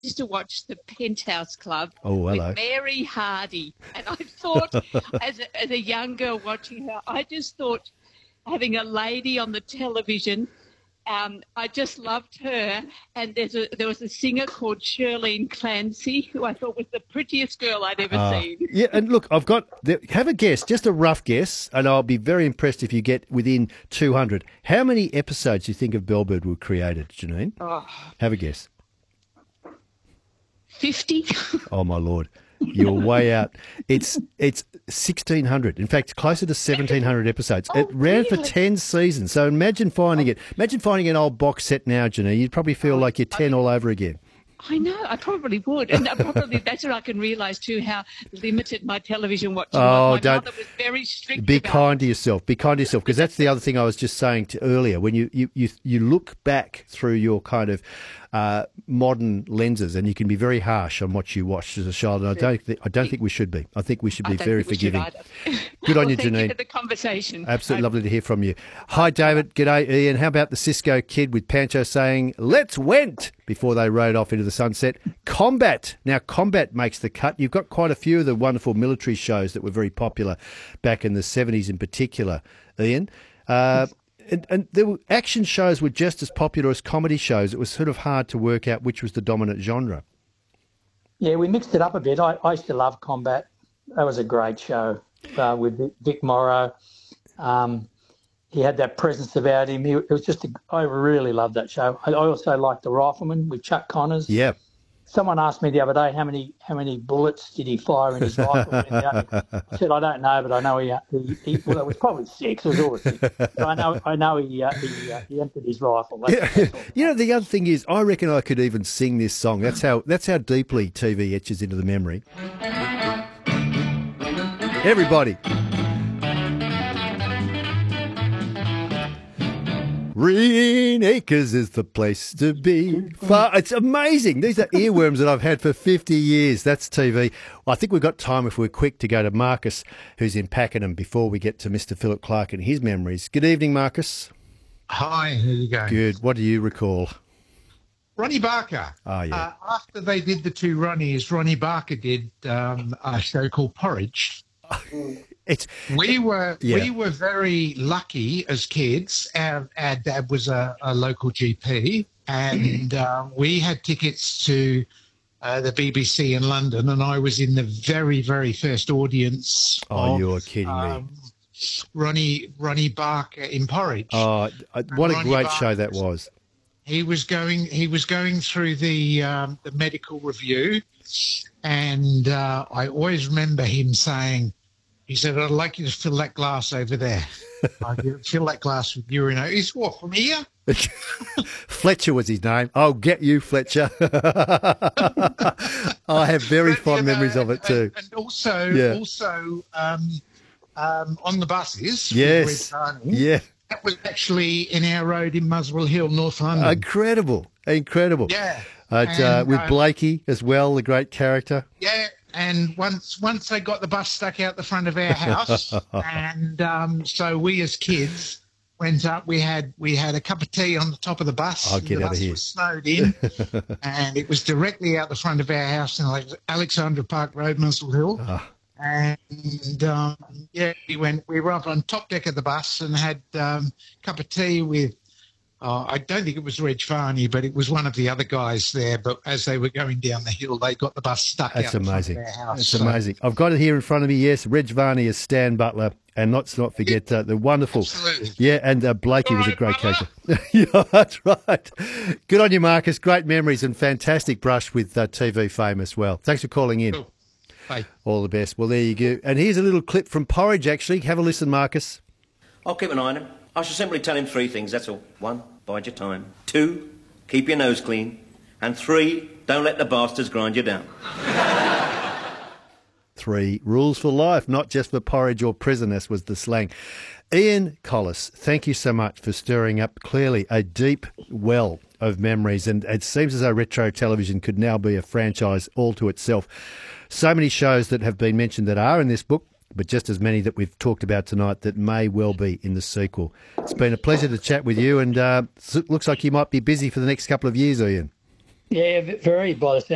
used to watch the Penthouse Club Oh, hello. with Mary Hardy. And I thought, as a young girl watching her, I just thought having a lady on the television, I just loved her. And there was a singer called Shirlene Clancy, who I thought was the prettiest girl I'd ever seen. Yeah, and look, have a guess, just a rough guess, and I'll be very impressed if you get within 200. How many episodes do you think of Bellbird were created, Janine? Oh, Have a guess. 50? Oh, my Lord. You're way out. It's 1,600. In fact, closer to 1,700 episodes. Oh, It ran for really? 10 seasons. So imagine finding it. Imagine finding an old box set now, Janine. You'd probably feel like you're 10 all over again. I know, I probably would. And probably that's where I can realise too how limited my television watching was. My mother was very strict Be about kind to yourself. Be kind to yourself, because that's the other thing I was just saying earlier. When you look back through your kind of modern lenses, and you can be very harsh on what you watched as a child. And I don't think we should be. I think we should be very forgiving. Good on you, thank Janine. you for the conversation. Absolutely lovely to hear from you. Hi, David. G'day, Ian. How about the Cisco Kid with Pancho saying, "Let's went," before they rode off into the sunset? Combat. Now, Combat makes the cut. You've got quite a few of the wonderful military shows that were very popular back in the 70s in particular, Ian. And action shows were just as popular as comedy shows. It was sort of hard to work out which was the dominant genre. Yeah, we mixed it up a bit. I used to love Combat. That was a great show with Vic Morrow. He had that presence about him. It was just, I really loved that show. I also liked The Rifleman with Chuck Connors. Yeah. Someone asked me the other day how many bullets did he fire in his rifle. I said I don't know, but I know he well, it was probably 6. It was always 6. So I know he emptied his rifle. You know, the other thing is, I reckon I could even sing this song. That's how deeply TV etches into the memory. Everybody. Green Acres is the place to be. It's amazing. These are earworms that I've had for 50 years. That's TV. Well, I think we've got time, if we're quick, to go to Marcus, who's in Pakenham, before we get to Mr. Philip Clark and his memories. Good evening, Marcus. Hi, how you going? Good. What do you recall? Ronnie Barker. Oh, yeah. After they did the two Ronnies, Ronnie Barker did a show called Porridge. We were very lucky as kids. Our dad was a local GP, and we had tickets to the BBC in London, and I was in the very, very first audience. Oh, you're kidding me. Ronnie Barker in Porridge. Oh, what a great show that was. He was going through the medical review, and I always remember him saying, he said, "I'd like you to fill that glass over there." I fill that glass with urine. He's what, from here? Fletcher was his name. I'll get you, Fletcher. I have very fond memories of it too. And also on the buses. Yes. Yeah. That was actually in our road in Muswell Hill, North London. Incredible. Yeah. With Blakey as well, the great character. Yeah. And once they got the bus stuck out the front of our house, and so we as kids went up. We had a cup of tea on the top of the bus. I'll get out of here. The bus was snowed in, and it was directly out the front of our house in Alexandra Park Road, Muswell Hill. Oh. And we were up on top deck of the bus and had a cup of tea with. I don't think it was Reg Varney, but it was one of the other guys there. But as they were going down the hill, they got the bus stuck out in front of their house. That's amazing. I've got it here in front of me, yes. Reg Varney is Stan Butler. And let's not forget the wonderful... Absolutely. Yeah, and Blakey was a great character. Yeah, that's right. Good on you, Marcus. Great memories and fantastic brush with TV fame as well. Thanks for calling in. Cool. Bye. All the best. Well, there you go. And here's a little clip from Porridge, actually. Have a listen, Marcus. I'll keep an eye on him. I shall simply tell him 3 things, that's all. 1, bide your time. 2, keep your nose clean. And 3, don't let the bastards grind you down. 3 rules for life, not just for porridge or prison, as was the slang. Ian Collis, thank you so much for stirring up, clearly, a deep well of memories. And it seems as though retro television could now be a franchise all to itself. So many shows that have been mentioned that are in this book, but just as many that we've talked about tonight that may well be in the sequel. It's been a pleasure to chat with you, and it looks like you might be busy for the next couple of years, Ian. Yeah, very, by the sound.